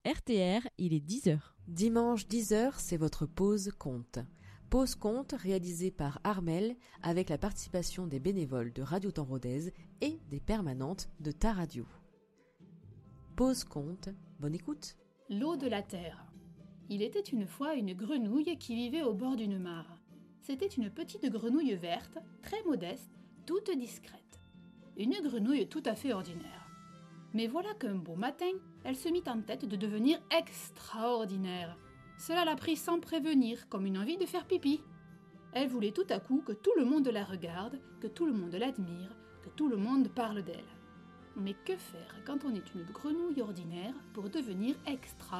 RTR, il est 10h. Dimanche 10h, c'est votre pause conte. Pause conte réalisée par Armel avec la participation des bénévoles de Radio Temps Rodez et des permanentes de Ta Radio. Pause conte, bonne écoute. L'eau de la terre. Il était une fois une grenouille qui vivait au bord d'une mare. C'était une petite grenouille verte, très modeste, toute discrète. Une grenouille tout à fait ordinaire. Mais voilà qu'un beau matin, elle se mit en tête de devenir extraordinaire. Cela l'a pris sans prévenir, comme une envie de faire pipi. Elle voulait tout à coup que tout le monde la regarde, que tout le monde l'admire, que tout le monde parle d'elle. Mais que faire quand on est une grenouille ordinaire pour devenir extraordinaire ?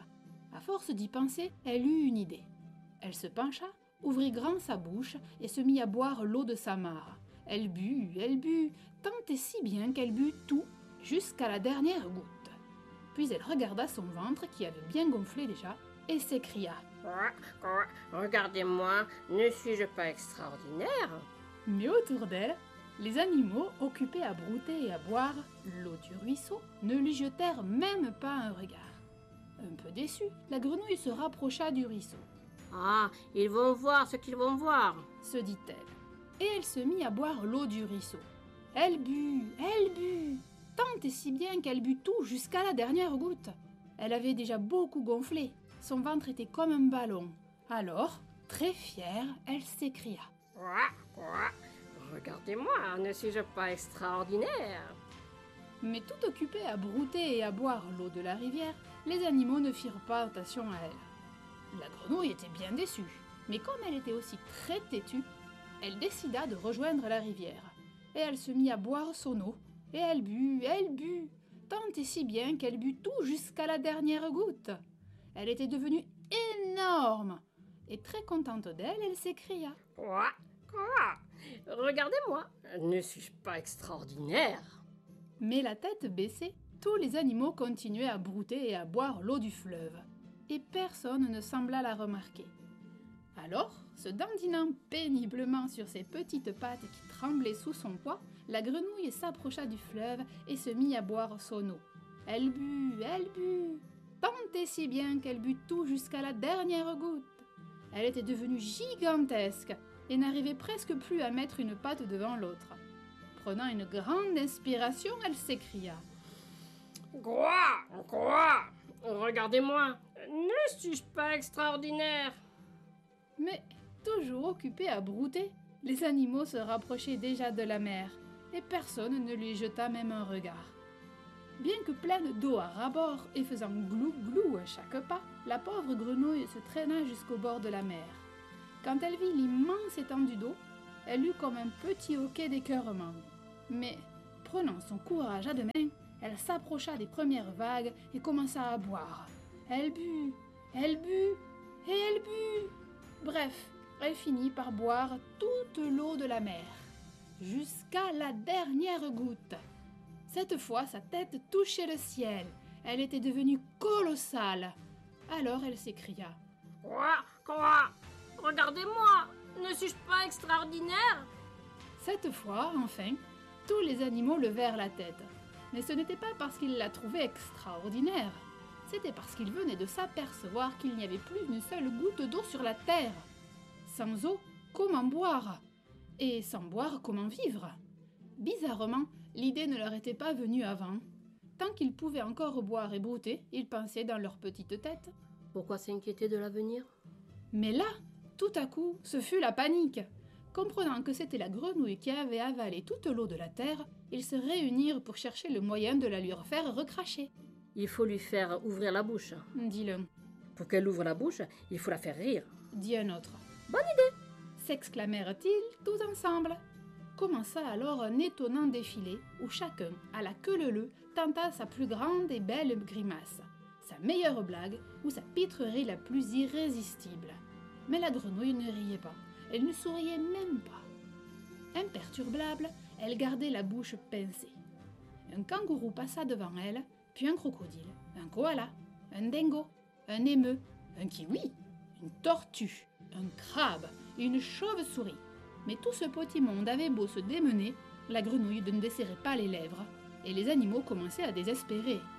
À force d'y penser, elle eut une idée. Elle se pencha, ouvrit grand sa bouche et se mit à boire l'eau de sa mare. Elle but, tant et si bien qu'elle but tout, jusqu'à la dernière goutte. Puis elle regarda son ventre qui avait bien gonflé déjà et s'écria « Regardez-moi, ne suis-je pas extraordinaire ?» Mais autour d'elle, les animaux, occupés à brouter et à boire l'eau du ruisseau, ne lui jetèrent même pas un regard. Un peu déçue, la grenouille se rapprocha du ruisseau. « Ah, ils vont voir ce qu'ils vont voir !» se dit-elle. Et elle se mit à boire l'eau du ruisseau. Elle but, tant et si bien qu'elle but tout jusqu'à la dernière goutte. Elle avait déjà beaucoup gonflé, son ventre était comme un ballon. Alors, très fière, elle s'écria « Quoi ? Regardez-moi, ne suis-je pas extraordinaire ?» Mais tout occupée à brouter et à boire l'eau de la rivière, les animaux ne firent pas attention à elle. La grenouille était bien déçue, mais comme elle était aussi très têtue, elle décida de rejoindre la rivière. Et elle se mit à boire son eau, et elle but, tant et si bien qu'elle but tout jusqu'à la dernière goutte. Elle était devenue énorme, et très contente d'elle, elle s'écria « Quoi ? Regardez-moi, ne suis-je pas extraordinaire ?» Mais la tête baissée, tous les animaux continuaient à brouter et à boire l'eau du fleuve, et personne ne sembla la remarquer. Alors, se dandinant péniblement sur ses petites pattes qui tremblaient sous son poids, la grenouille s'approcha du fleuve et se mit à boire son eau. Elle but, tant et si bien qu'elle but tout jusqu'à la dernière goutte. Elle était devenue gigantesque et n'arrivait presque plus à mettre une patte devant l'autre. Prenant une grande inspiration, elle s'écria « Quoi ? Regardez-moi, ne suis-je pas extraordinaire ?» Mais, toujours occupés à brouter, les animaux se rapprochaient déjà de la mer, et personne ne lui jeta même un regard. Bien que pleine d'eau à ras-bord et faisant glou-glou à chaque pas, la pauvre grenouille se traîna jusqu'au bord de la mer. Quand elle vit l'immense étendue d'eau, elle eut comme un petit hoquet d'écœurement. Mais, prenant son courage à deux mains, elle s'approcha des premières vagues et commença à boire. Elle but. Bref, elle finit par boire toute l'eau de la mer, jusqu'à la dernière goutte. Cette fois, sa tête touchait le ciel. Elle était devenue colossale. Alors elle s'écria « Quoi ? Regardez-moi, ne suis-je pas extraordinaire ?» Cette fois, enfin, tous les animaux levèrent la tête. Mais ce n'était pas parce qu'ils la trouvaient extraordinaire. C'était parce qu'ils venaient de s'apercevoir qu'il n'y avait plus une seule goutte d'eau sur la terre. Sans eau, comment boire ? Et sans boire, comment vivre ? Bizarrement, l'idée ne leur était pas venue avant. Tant qu'ils pouvaient encore boire et brouter, ils pensaient dans leur petite tête. Pourquoi s'inquiéter de l'avenir ? Mais là, tout à coup, ce fut la panique. Comprenant que c'était la grenouille qui avait avalé toute l'eau de la terre, ils se réunirent pour chercher le moyen de la lui refaire recracher. « Il faut lui faire ouvrir la bouche. » dit l'un. « Pour qu'elle ouvre la bouche, il faut la faire rire. » dit un autre. « Bonne idée !» s'exclamèrent-ils tous ensemble. Commença alors un étonnant défilé où chacun, à la queue leu-leu, tenta sa plus grande et belle grimace, sa meilleure blague ou sa pitrerie la plus irrésistible. Mais la grenouille ne riait pas, elle ne souriait même pas. Imperturbable, elle gardait la bouche pincée. Un kangourou passa devant elle, puis un crocodile, un koala, un dingo, un émeu, un kiwi, une tortue, un crabe, une chauve-souris. Mais tout ce petit monde avait beau se démener, la grenouille ne desserrait pas les lèvres, et les animaux commençaient à désespérer.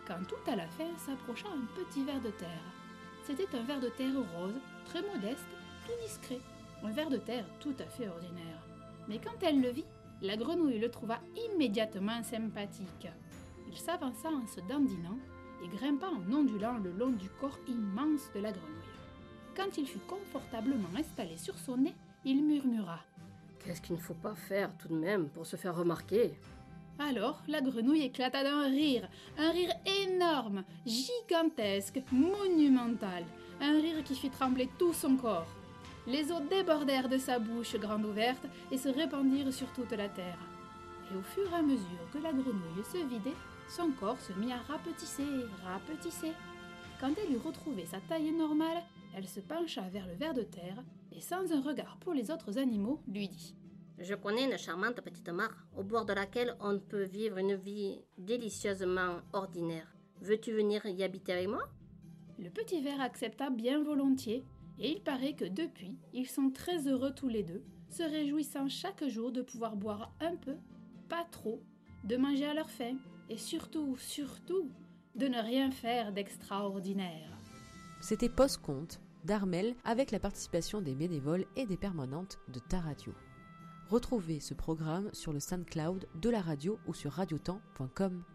quand tout à la fin s'approcha un petit ver de terre. C'était un ver de terre rose, très modeste, tout discret, un ver de terre tout à fait ordinaire. Mais quand elle le vit, la grenouille le trouva immédiatement sympathique. Il s'avança en se dandinant et grimpa en ondulant le long du corps immense de la grenouille. Quand il fut confortablement installé sur son nez, il murmura « Qu'est-ce qu'il ne faut pas faire tout de même pour se faire remarquer ?» Alors la grenouille éclata d'un rire, un rire énorme, gigantesque, monumental, un rire qui fit trembler tout son corps. Les os débordèrent de sa bouche grande ouverte et se répandirent sur toute la terre. Et au fur et à mesure que la grenouille se vidait, son corps se mit à rapetisser. Quand elle eut retrouvé sa taille normale, elle se pencha vers le ver de terre et sans un regard pour les autres animaux, lui dit « Je connais une charmante petite mare au bord de laquelle on peut vivre une vie délicieusement ordinaire. Veux-tu venir y habiter avec moi ?» Le petit ver accepta bien volontiers et il paraît que depuis, ils sont très heureux tous les deux, se réjouissant chaque jour de pouvoir boire un peu, pas trop, de manger à leur faim et surtout, de ne rien faire d'extraordinaire. C'était Post-Conte d'Armel avec la participation des bénévoles et des permanentes de Ta Radio. Retrouvez ce programme sur le SoundCloud de la radio ou sur radiotemps.com.